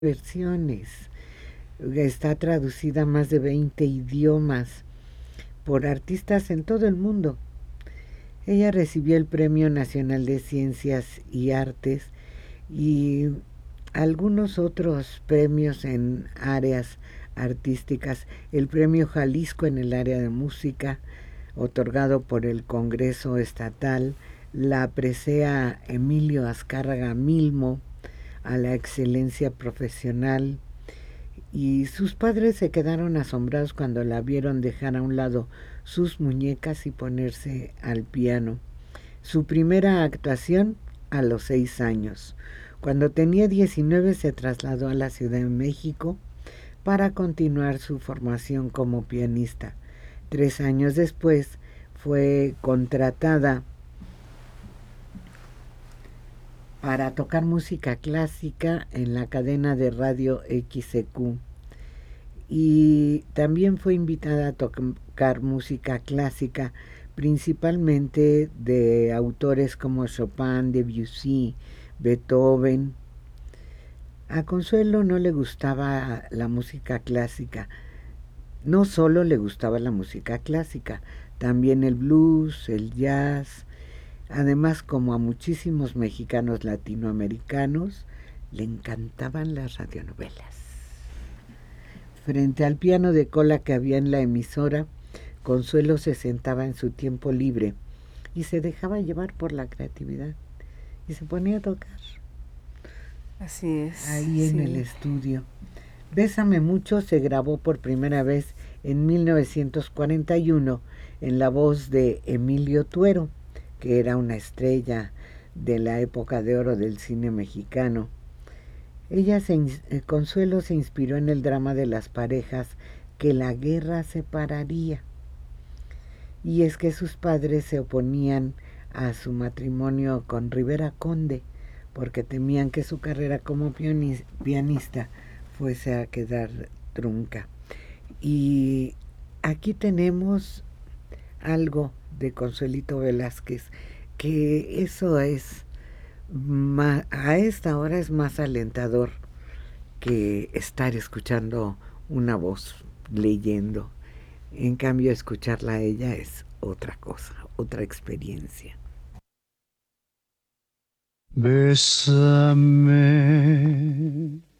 versiones. Está traducida a más de 20 idiomas por artistas en todo el mundo. Ella recibió el Premio Nacional de Ciencias y Artes y algunos otros premios en áreas artísticas. El Premio Jalisco en el área de música, otorgado por el Congreso Estatal, la presea Emilio Azcárraga Milmo a la excelencia profesional, y sus padres se quedaron asombrados cuando la vieron dejar a un lado sus muñecas y ponerse al piano. Su primera actuación a los 6 años. Cuando tenía 19 se trasladó a la Ciudad de México para continuar su formación como pianista. 3 años después fue contratada para tocar música clásica en la cadena de radio XQ, y también fue invitada a tocar música clásica, principalmente de autores como Chopin, Debussy, Beethoven. A Consuelo no le gustaba la música clásica, no solo le gustaba la música clásica, también el blues, el jazz. Además, como a muchísimos mexicanos latinoamericanos, le encantaban las radionovelas. Frente al piano de cola que había en la emisora, Consuelo se sentaba en su tiempo libre y se dejaba llevar por la creatividad y se ponía a tocar. Así es. Ahí en el estudio. Bésame mucho se grabó por primera vez en 1941 en la voz de Emilio Tuero, que era una estrella de la época de oro del cine mexicano. Consuelo se inspiró en el drama de las parejas que la guerra separaría. Y es que sus padres se oponían a su matrimonio con Rivera Conde porque temían que su carrera como pianista fuese a quedar trunca. Y aquí tenemos algo de Consuelito Velázquez, que eso es a esta hora es más alentador que estar escuchando una voz leyendo. En cambio, escucharla a ella es otra cosa, otra experiencia. Bésame